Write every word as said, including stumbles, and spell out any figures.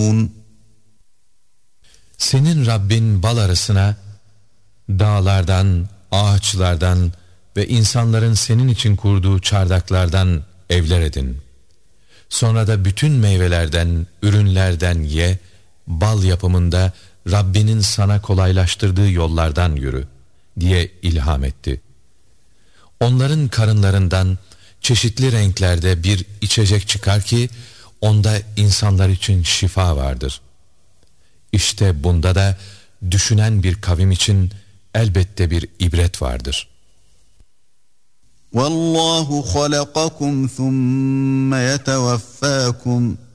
Senin Rabbin bal arısına dağlardan, ağaçlardan ve insanların senin için kurduğu çardaklardan evler edin. Sonra da bütün meyvelerden, ürünlerden ye, bal yapımında Rabbinin sana kolaylaştırdığı yollardan yürü diye ilham etti. Onların karınlarından çeşitli renklerde bir içecek çıkar ki onda insanlar için şifa vardır. İşte bunda da düşünen bir kavim için elbette bir ibret vardır. Vallahu halakakum thumma yetevaffakum.